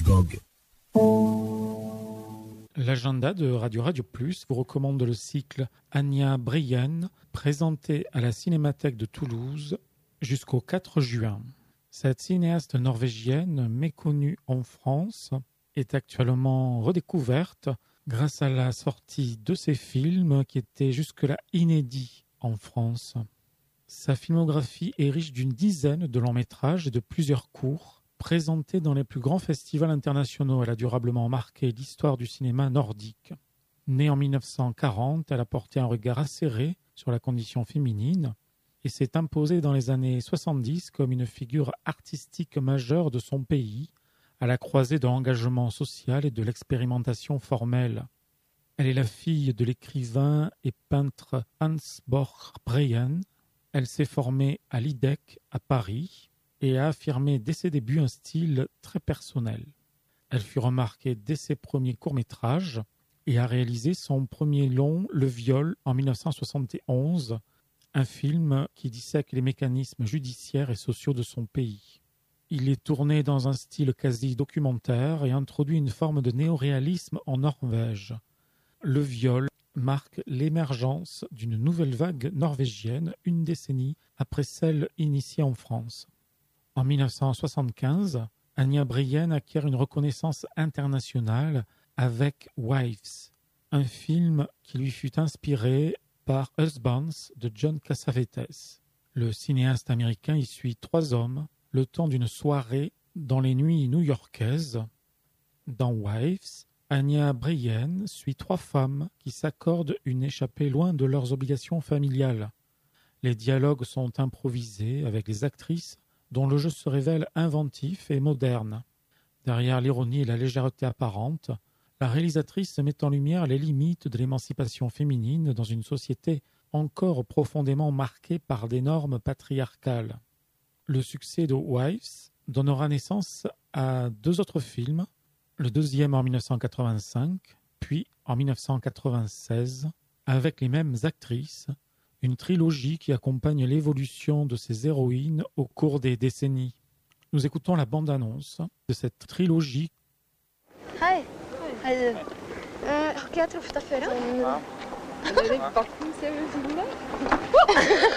Magog. L'agenda de Radio Plus vous recommande le cycle Anya Brienne, présenté à la Cinémathèque de Toulouse jusqu'au 4 juin. Cette cinéaste norvégienne, méconnue en France, est actuellement redécouverte grâce à la sortie de ses films qui étaient jusque-là inédits en France. Sa filmographie est riche d'une dizaine de longs métrages et de plusieurs courts, présentés dans les plus grands festivals internationaux. Elle a durablement marqué l'histoire du cinéma nordique. Née en 1940, elle a porté un regard acéré sur la condition féminine et s'est imposée dans les années 70 comme une figure artistique majeure de son pays, à la croisée de l'engagement social et de l'expérimentation formelle. Elle est la fille de l'écrivain et peintre Hans Borch Breyen. Elle s'est formée à l'IDEC à Paris et a affirmé dès ses débuts un style très personnel. Elle fut remarquée dès ses premiers courts-métrages et a réalisé son premier long, Le Viol, en 1971, un film qui dissèque les mécanismes judiciaires et sociaux de son pays. Il est tourné dans un style quasi documentaire et introduit une forme de néoréalisme en Norvège. Le Viol marque l'émergence d'une nouvelle vague norvégienne une décennie après celle initiée en France. En 1975, Anya Brienne acquiert une reconnaissance internationale avec Wives, un film qui lui fut inspiré par Husbands de John Cassavetes. Le cinéaste américain y suit 3 hommes le temps d'une soirée dans les nuits new-yorkaises. Dans Wives, Anya Brienne suit 3 femmes qui s'accordent une échappée loin de leurs obligations familiales. Les dialogues sont improvisés avec les actrices dont le jeu se révèle inventif et moderne. Derrière l'ironie et la légèreté apparente, la réalisatrice met en lumière les limites de l'émancipation féminine dans une société encore profondément marquée par des normes patriarcales. Le succès de Wives donnera naissance à 2 autres films, le deuxième en 1985, puis en 1996, avec les mêmes actrices, une trilogie qui accompagne l'évolution de ces héroïnes au cours des décennies. Nous écoutons la bande-annonce de cette trilogie. Hei. Hei, du. Har ikke jeg truffet deg før, ja? Ja. Er det Bakken ser du filmen der?